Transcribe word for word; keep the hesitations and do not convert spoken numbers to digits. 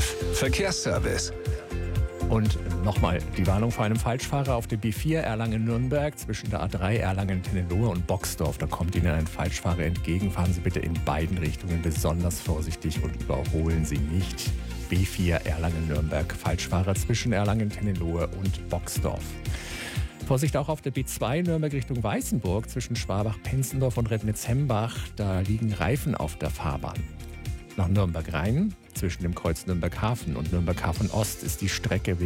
fünf Verkehrsservice. Und nochmal die Warnung vor einem Falschfahrer auf der B vier Erlangen-Nürnberg zwischen der A drei Erlangen-Tennelohe und Boxdorf. Da kommt Ihnen ein Falschfahrer entgegen. Fahren Sie bitte in beiden Richtungen besonders vorsichtig und überholen Sie nicht. B vier Erlangen-Nürnberg, Falschfahrer zwischen Erlangen-Tennelohe und Boxdorf. Vorsicht auch auf der B zwei Nürnberg Richtung Weißenburg zwischen Schwabach-Penzendorf und Rednitz-Hembach. Da liegen Reifen auf der Fahrbahn. Nach Nürnberg Rhein zwischen dem Kreuz Nürnberg Hafen und Nürnberg Hafen Ost ist die Strecke